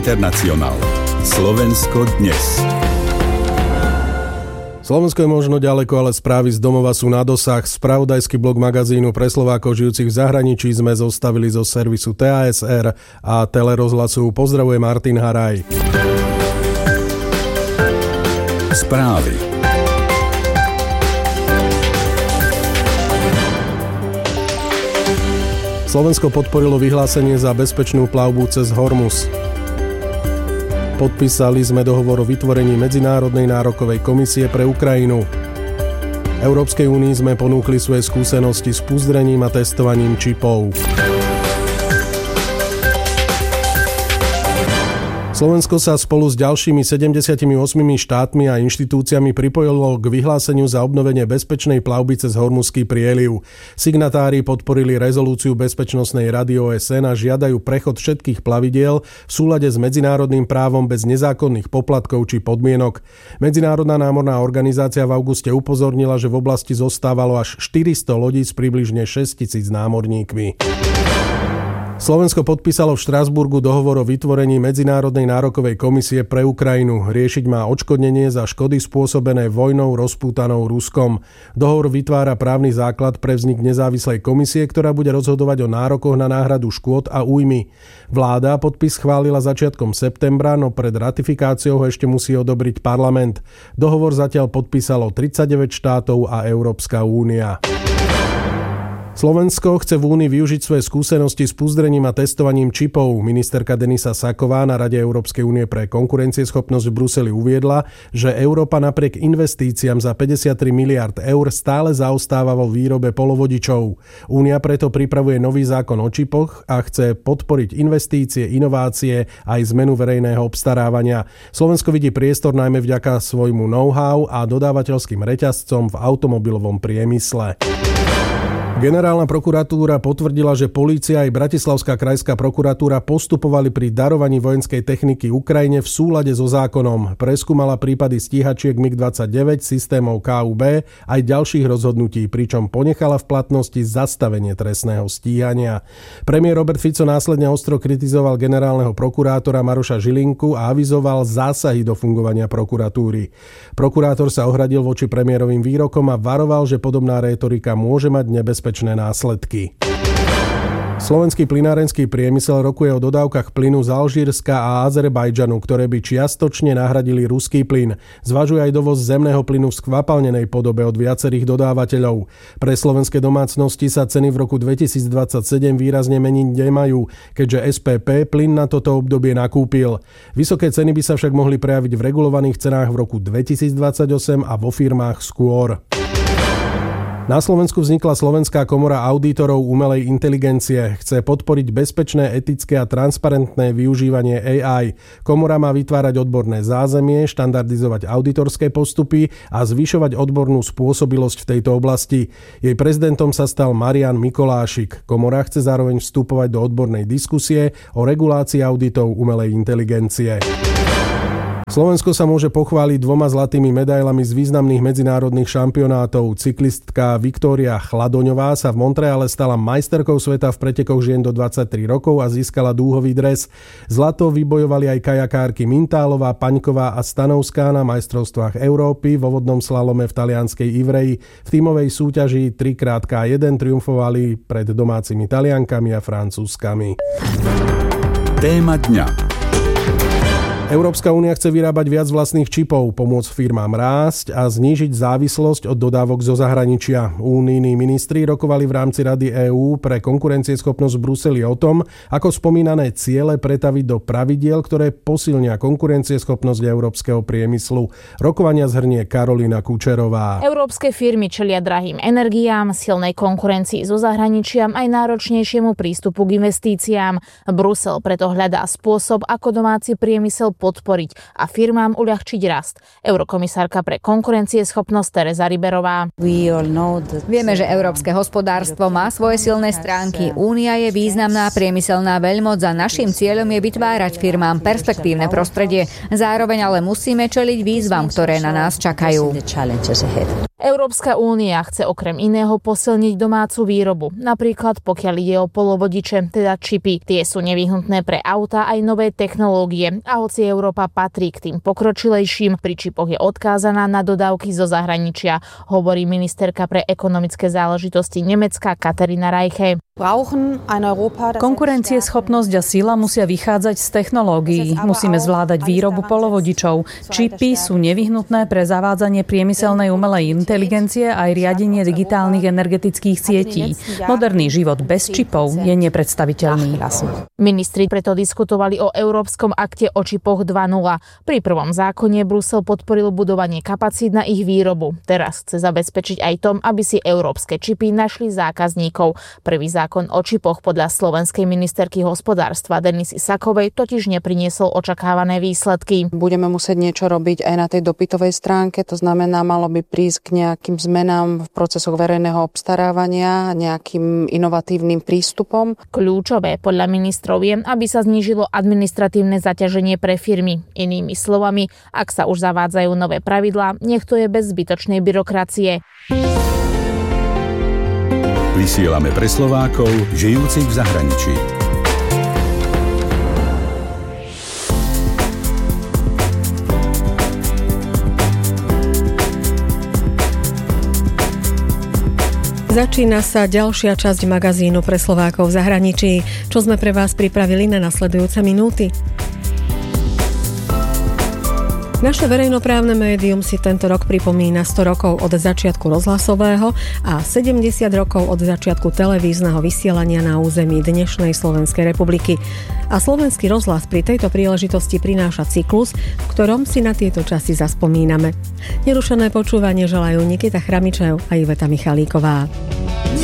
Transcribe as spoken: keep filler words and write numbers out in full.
Internacionál. Slovensko dnes. Slovensko je možno ďaleko, ale správy z domova sú na dosah. Spravodajský blog magazínu pre Slovákov žijúcich v zahraničí sme zostavili zo servisu té á es er a Telerozhlasu. Pozdravuje Martin Haraj. Správy. Slovensko podporilo vyhlásenie za bezpečnú plavbu cez Hormuz. Podpísali sme dohovor o vytvorení Medzinárodnej nárokovej komisie pre Ukrajinu. Európskej únii sme ponúkli svoje skúsenosti s puzdrením a testovaním čipov. Slovensko sa spolu s ďalšími sedemdesiatimi ôsmimi štátmi a inštitúciami pripojilo k vyhláseniu za obnovenie bezpečnej plavby cez Hormuzský prieliv. Signatári podporili rezolúciu Bezpečnostnej rady ó es en a žiadajú prechod všetkých plavidiel v súlade s medzinárodným právom bez nezákonných poplatkov či podmienok. Medzinárodná námorná organizácia v auguste upozornila, že v oblasti zostávalo až štyristo lodí s približne šesťtisíc námorníkmi. Slovensko podpísalo v Štrasburgu dohovor o vytvorení Medzinárodnej nárokovej komisie pre Ukrajinu. Riešiť má odškodnenie za škody spôsobené vojnou rozpútanou Ruskom. Dohovor vytvára právny základ pre vznik nezávislej komisie, ktorá bude rozhodovať o nárokoch na náhradu škôd a újmy. Vláda podpis schválila začiatkom septembra, no pred ratifikáciou ho ešte musí odobriť parlament. Dohovor zatiaľ podpísalo tridsaťdeväť štátov a Európska únia. Slovensko chce v Únii využiť svoje skúsenosti s puzdrením a testovaním čipov. Ministerka Denisa Saková na Rade Európskej únie pre konkurencieschopnosť v Bruseli uviedla, že Európa napriek investíciám za päťdesiattri miliárd eur stále zaostáva vo výrobe polovodičov. Únia preto pripravuje nový zákon o čipoch a chce podporiť investície, inovácie a aj zmenu verejného obstarávania. Slovensko vidí priestor najmä vďaka svojmu know-how a dodávateľským reťazcom v automobilovom priemysle. Generálna prokuratúra potvrdila, že polícia aj Bratislavská krajská prokuratúra postupovali pri darovaní vojenskej techniky Ukrajine v súlade so zákonom. Preskúmala prípady stíhačiek mig dvadsaťdeväť, systémov ká ú bé aj ďalších rozhodnutí, pričom ponechala v platnosti zastavenie trestného stíhania. Premiér Robert Fico následne ostro kritizoval generálneho prokurátora Maroša Žilinku a avizoval zásahy do fungovania prokuratúry. Prokurátor sa ohradil voči premiérovým výrokom a varoval, že podobná rétorika môže mať nebezpečné následky. Slovenský plynárenský priemysel rokuje o dodávkach plynu z Alžírska a Azerbajdžanu, ktoré by čiastočne nahradili ruský plyn. Zvažuje aj dovoz zemného plynu v skvapalnenej podobe od viacerých dodávateľov. Pre slovenské domácnosti sa ceny v roku dvetisícdvadsaťsedem výrazne meniť nemajú, keďže es pé pé plyn na toto obdobie nakúpil. Vysoké ceny by sa však mohli prejaviť v regulovaných cenách v roku dvetisícdvadsaťosem a vo firmách skôr. Na Slovensku vznikla Slovenská komora auditorov umelej inteligencie. Chce podporiť bezpečné, etické a transparentné využívanie á í. Komora má vytvárať odborné zázemie, štandardizovať auditorské postupy a zvyšovať odbornú spôsobilosť v tejto oblasti. Jej prezidentom sa stal Marian Mikolášik. Komora chce zároveň vstupovať do odbornej diskusie o regulácii auditov umelej inteligencie. Slovensko sa môže pochváliť dvoma zlatými medailami z významných medzinárodných šampionátov. Cyklistka Viktória Chladoňová sa v Montreale stala majsterkou sveta v pretekoch žien do dvadsaťtri rokov a získala dúhový dres. Zlato vybojovali aj kajakárky Mintálová, Paňková a Stanovská na majstrovstvách Európy vo vodnom slalome v talianskej Ivreji. V tímovej súťaži tri krát ká jeden triumfovali pred domácimi Taliankami a Francúzskami. Téma dňa. Európska únia chce vyrábať viac vlastných čipov, pomôcť firmám rásť a znížiť závislosť od dodávok zo zahraničia. Únijní ministri rokovali v rámci Rady EÚ pre konkurencieschopnosť v Bruseli o tom, ako spomínané ciele pretaviť do pravidiel, ktoré posilnia konkurencieschopnosť európskeho priemyslu. Rokovania zhrnie Karolína Kučerová. Európske firmy čelia drahým energiám, silnej konkurencii zo zahraničia aj náročnejšiemu prístupu k investíciám. Brusel preto hľadá spôsob, ako domáci priemysel podporiť a firmám uľahčiť rast. Eurokomisárka pre konkurencieschopnosť Tereza Riberová. Vieme, že európske hospodárstvo má svoje silné stránky. Únia je významná priemyselná veľmoc a naším cieľom je vytvárať firmám perspektívne prostredie. Zároveň ale musíme čeliť výzvam, ktoré na nás čakajú. Európska únia chce okrem iného posilniť domácu výrobu, napríklad pokiaľ ide o polovodiče, teda čipy. Tie sú nevyhnutné pre autá aj nové technológie a hoci Európa patrí k tým pokročilejším, pri čipoch je odkázaná na dodávky zo zahraničia, hovorí ministerka pre ekonomické záležitosti Nemecka Katharina Reiche. Konkurencieschopnosť a sila musia vychádzať z technológií. Musíme zvládať výrobu polovodičov. Čipy sú nevyhnutné pre zavádzanie priemyselnej umelej inteligencie aj riadenie digitálnych energetických sietí. Moderný život bez čipov je nepredstaviteľný. Ministri preto diskutovali o Európskom akte o čipoch dva bodka nula. Pri prvom zákone Brusel podporil budovanie kapacít na ich výrobu. Teraz chce zabezpečiť aj tom, aby si európske čipy našli zákazníkov. Prvý zákon o čipoch podľa slovenskej ministerky hospodárstva Denisy Sakovej totiž nepriniesol očakávané výsledky. Budeme musieť niečo robiť aj na tej dopytovej stránke, to znamená, malo by prísť k nejakým zmenám v procesoch verejného obstarávania, nejakým inovatívnym prístupom. Kľúčové podľa ministrov je, aby sa znížilo administratívne zaťaženie pre firmy. Inými slovami, ak sa už zavádzajú nové pravidlá, nech to je bez zbytočnej byrokracie. Vysielame pre Slovákov, žijúcich v zahraničí. Začína sa ďalšia časť magazínu pre Slovákov v zahraničí. Čo sme pre vás pripravili na nasledujúce minúty? Naše verejnoprávne médium si tento rok pripomína sto rokov od začiatku rozhlasového a sedemdesiat rokov od začiatku televízneho vysielania na území dnešnej Slovenskej republiky. A Slovenský rozhlas pri tejto príležitosti prináša cyklus, v ktorom si na tieto časy zaspomíname. Nerušené počúvanie želajú Nikita Chramičev a Iveta Michalíková.